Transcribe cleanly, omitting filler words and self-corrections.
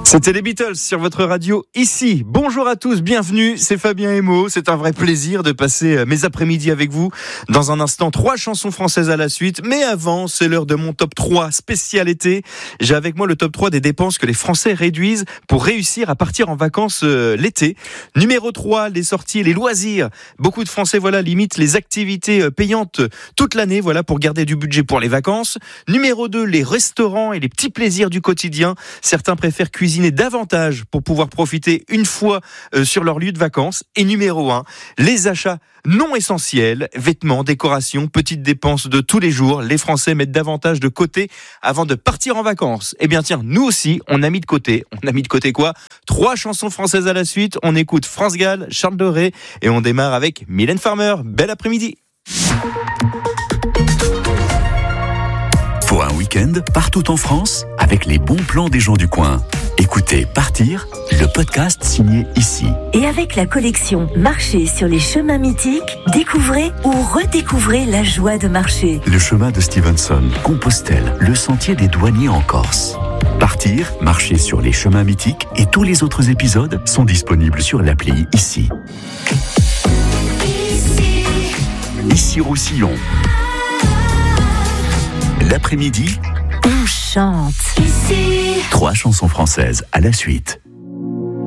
C'était les Beatles sur votre radio ici. Bonjour à tous, bienvenue, c'est Fabien Emo. C'est un vrai plaisir de passer mes après-midi avec vous. Dans un instant, 3 chansons françaises à la suite. Mais avant, c'est l'heure de mon top 3 spécial été. J'ai avec moi le top 3 des dépenses que les Français réduisent pour réussir à partir en vacances l'été. Numéro 3, les sorties et les loisirs. Beaucoup de Français limitent les activités payantes toute l'année pour garder du budget pour les vacances. Numéro 2, les restaurants et les petits plaisirs du quotidien. Certains préfèrent cuisiner davantage pour pouvoir profiter une fois sur leur lieu de vacances. Et numéro 1, les achats non essentiels, vêtements, décorations, petites dépenses de tous les jours. Les Français mettent davantage de côté avant de partir en vacances. Eh bien tiens, nous aussi, on a mis de côté. On a mis de côté quoi ? 3 chansons françaises à la suite. On écoute France Gall, Charles Doré et on démarre avec Mylène Farmer. Bel après-midi. Pour un week-end, partout en France, avec les bons plans des gens du coin. Écoutez Partir, le podcast signé ici. Et avec la collection Marcher sur les chemins mythiques, découvrez ou redécouvrez la joie de marcher. Le chemin de Stevenson, Compostelle, le sentier des douaniers en Corse. Partir, marcher sur les chemins mythiques et tous les autres épisodes sont disponibles sur l'appli ici. Ici Roussillon. L'après-midi, on chante. 3 chansons françaises à la suite.